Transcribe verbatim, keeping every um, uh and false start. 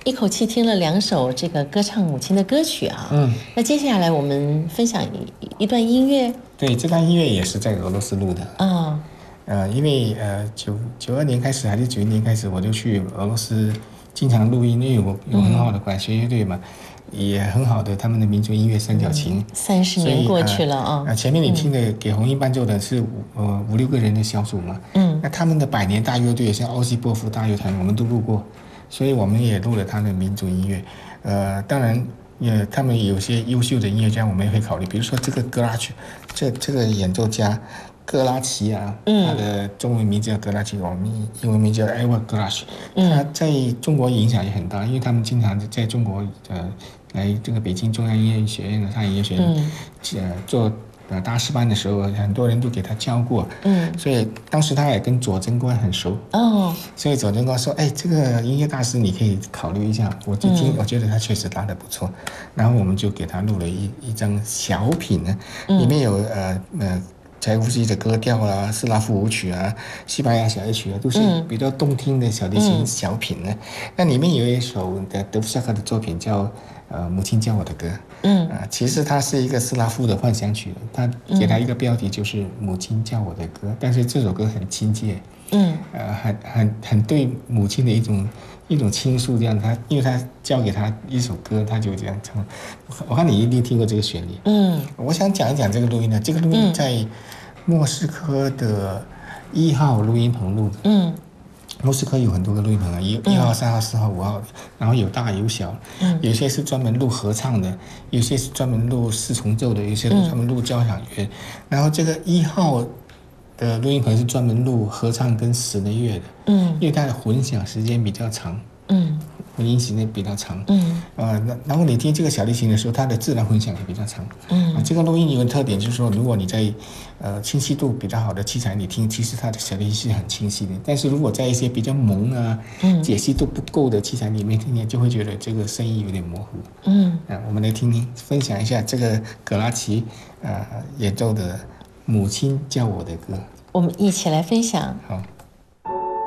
一口气听了两首这个歌唱母亲的歌曲啊。 嗯， 那接下来我们分享一一段音乐。 对，这段音乐也是在俄罗斯录的。 啊、哦， 呃，因为呃九九二年开始还是九一年开始，我就去俄罗斯经常录音，因为我有很好的管弦乐队嘛。嗯，也很好的他们的民族音乐三角琴。 三十年过去了啊、 呃！前面你听的给红衣伴奏的是五呃五六个人的小组嘛。 嗯， 那他们的百年大乐队像奥西波夫大乐团，我们都录过，所以我们也录了他的民族音乐。呃，当然也他们有些优秀的音乐家，我们也会考虑，比如说这个格拉奇，这这个演奏家。格拉奇啊，他的中文名字叫格拉奇，我们英文名叫 Edward Grash， 他在中国影响也很大，因为他们经常在中国呃来这个北京中央音乐学院的上音乐学院、嗯、呃做呃大师班的时候，很多人都给他教过，嗯，所以当时他也跟左贞观很熟哦，所以左贞观说，哎，这个音乐大师你可以考虑一下，我就听、嗯，我觉得他确实拉得不错，然后我们就给他录了一一张小品呢，里面有呃呃。柴可夫斯基的歌调啊，斯拉夫舞曲啊，西班牙小夜曲啊，都是比较动听的小提琴小品呢。嗯、那里面有一首的德弗夏克的作品叫呃《母亲教我的歌》，嗯啊、呃，其实它是一个斯拉夫的幻想曲，它给它一个标题就是《母亲教我的歌》，但是这首歌很亲切，嗯，呃，很很很对母亲的一种。一种倾诉这样，他因为他教给他一首歌，他就这样唱。我看你一定听过这个旋律。嗯，我想讲一讲这个录音呢。这个录音在莫斯科的一号录音棚录的。嗯，莫斯科有很多个录音棚啊，一一号、三号、四号、五号，然后有大有小。嗯，有些是专门录合唱的，有些是专门录四重奏的，有些是专门录交响乐。然后这个一号的录音棚是专门录合唱跟室内乐的，嗯，因为它的混响时间比较长，嗯，混音时间比较长，嗯，呃，然后你听这个小提琴的时候，它的自然混响也比较长，嗯，啊、这个录音有个特点就是说，如果你在呃清晰度比较好的器材你听，其实它的小提琴是很清晰的，但是如果在一些比较蒙啊，嗯，解析度不够的器材里面听，你就会觉得这个声音有点模糊，嗯，啊，我们来听听，分享一下这个格拉奇呃演奏的。母亲教我的歌， 我们一起来分享。 好。